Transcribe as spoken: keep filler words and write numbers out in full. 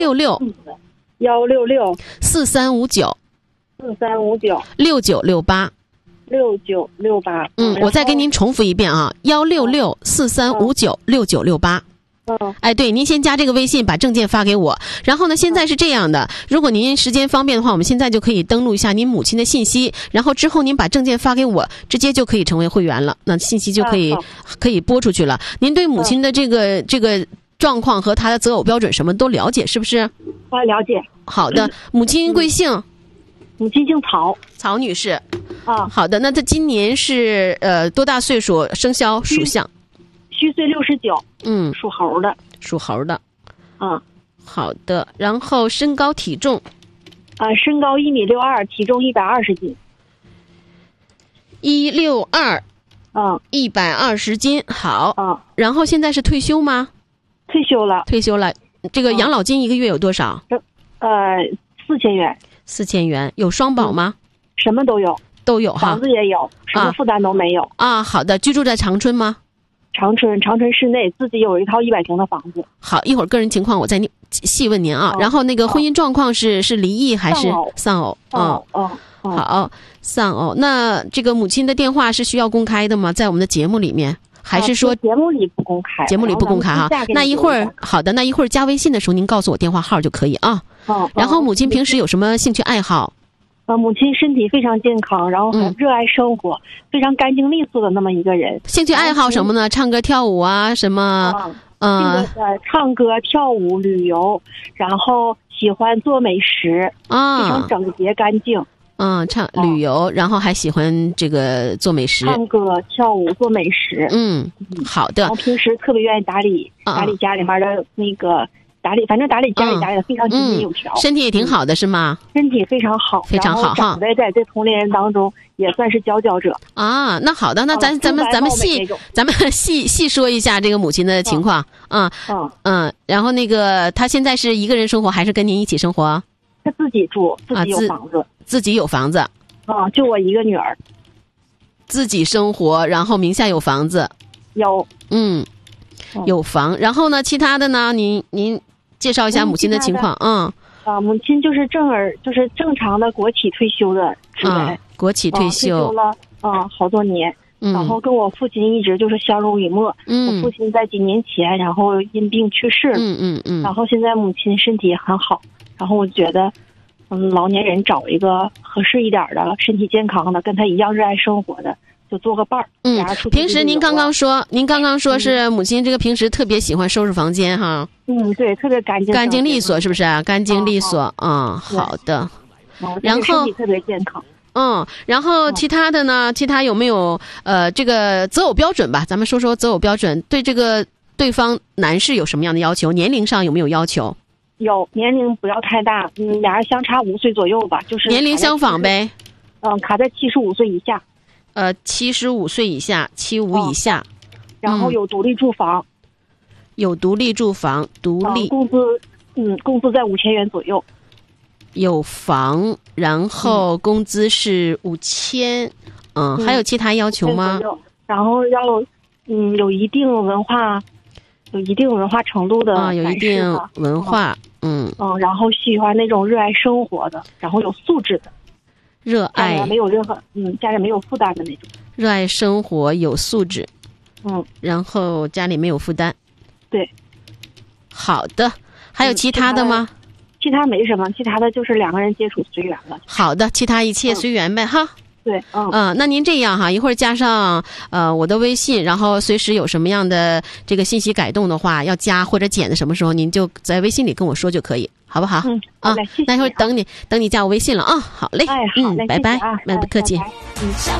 六六幺六六四三五九四三五九六九六八六九六八。 嗯，我再给您重复一遍啊，幺六六四三五九六九六八。 嗯， 哎，对，您先加这个微信，把证件发给我。然后呢，现在是这样的，如果您时间方便的话，我们现在就可以登录一下您母亲的信息，然后之后您把证件发给我，直接就可以成为会员了，那信息就可以、 啊、 可以播出去了。您对母亲的这个、嗯、这个状况和她的择偶标准什么都了解，是不是？ 啊，了解。 好的，母亲贵姓？嗯、 母亲姓曹， 曹女士。 啊， 好的，那她今年是呃多大岁数？生肖属相。 虚岁六十九。 嗯， 属猴的。 属猴的。 嗯， 好的。然后身高体重。 啊，身高一米六二，体重一百二十斤。 一六二。 嗯， 一百二十斤。好。 嗯， 然后现在是退休吗？ 退休了。 退休了。这个养老金一个月有多少？ 嗯、呃，四千元。 四千元。有双保吗？ 嗯、什么都有。 都有哈。 房子也有，什么负担都没有。 啊，啊好的。居住在长春吗？ 长春，长春市内，自己有一套一百平的房子。 好，一会儿个人情况我再细问您啊。 哦、 然后那个婚姻状况是、哦、是离异还是丧偶？ 哦哦， 哦好，丧偶。那这个母亲的电话是需要公开的吗？在我们的节目里面，还是说、 啊、节目里不公开？ 节目里不公开哈。那一会儿好的，那一会儿加微信的时候您告诉我电话号就可以啊。 哦。 然后母亲平时有什么兴趣爱好？ 呃，母亲身体非常健康，然后很热爱生活，嗯、非常干净利索的那么一个人。 兴趣爱好什么呢？唱歌、跳舞啊，什么？ 嗯、呃，唱歌、跳舞、旅游，然后喜欢做美食，啊，非常整洁干净。 嗯，唱旅游，然后还喜欢这个做美食。 唱歌、跳舞、做美食。 嗯，好的。 然后平时特别愿意打理、啊、打理家里面的那个。打理，反正打理家里打理的非常井井有条、 嗯，身体也挺好的，是吗？ 身体非常好， 非常好哈。 长在在这同龄人当中也算是佼佼者啊。那好的，那咱、哦、咱们咱们细咱们细细说一下这个母亲的情况啊。 嗯嗯，然后那个她现在是一个人生活还是跟您一起生活？ 她自己住，自己有房子，啊、 自, 自己有房子。 啊，就我一个女儿。 自己生活，然后名下有房子。 有。 嗯，有房，然后呢，其他的呢？您您。介绍一下母亲的情况，嗯， 啊，母亲就是正儿就是正常的国企退休的职员、 嗯，国企退休， 啊、退休了啊、嗯、好多年、嗯，然后跟我父亲一直就是相濡以沫，嗯，我父亲在几年前然后因病去世了， 嗯嗯嗯， 然后现在母亲身体也很好，然后我觉得，嗯，老年人找一个合适一点的、身体健康的、跟他一样热爱生活的。就做个伴儿。 嗯，平时您刚刚说，您刚刚说是母亲这个平时特别喜欢收拾房间哈。 嗯，对，特别干净， 干净利索，是不是啊？干净利索，嗯，好的。然后身体特别健康。 嗯，然后其他的呢？其他有没有呃这个择偶标准吧？咱们说说择偶标准，对这个对方男士有什么样的要求？年龄上有没有要求？ 有，年龄不要太大，嗯，俩人相差五岁左右吧，就是年龄相仿呗。 嗯，卡在七十五岁以下。 呃，七十五岁以下，七五以下、哦， 然后有独立住房， 嗯、有独立住房，独立、 嗯、工资，嗯，工资在五千元左右， 有房，然后工资是五千，嗯，还有其他要求吗？ 然后要，嗯，有一定文化，有一定文化程度的啊，有一定文化，嗯嗯，然后喜欢那种热爱生活的，然后有素质的。 热爱家人没有任何嗯，家人没有负担的那种。 热爱生活，有素质， 嗯， 然后家里没有负担。 对， 好的，还有其他的吗？ 嗯、其, 他其他没什么，其他的就是两个人接触随缘了。 好的，其他一切随缘呗、嗯、哈。 对，嗯嗯、呃，那您这样哈，一会儿加上呃我的微信，然后随时有什么样的这个信息改动的话，要加或者减的什么时候，您就在微信里跟我说就可以，好不好？ 嗯， 啊， 好嘞，谢谢。 那一会儿等你等你加我微信了啊，好嘞， 哎，好嘞， 嗯，拜拜， 啊， 不客气。 拜拜嗯。